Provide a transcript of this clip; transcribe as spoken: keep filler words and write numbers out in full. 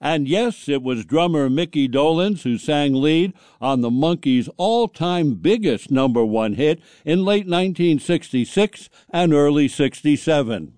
And yes, it was drummer Mickey Dolenz who sang lead on the Monkees' all-time biggest number one hit in late nineteen sixty-six and early sixty-seven.